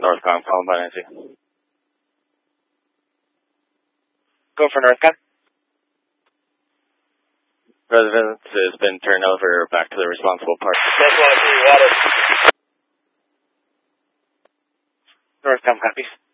Northcom, calling by Nancy. Go for Northcom. Residence has been turned over back to the responsible party. North 103, water. Northcom copies.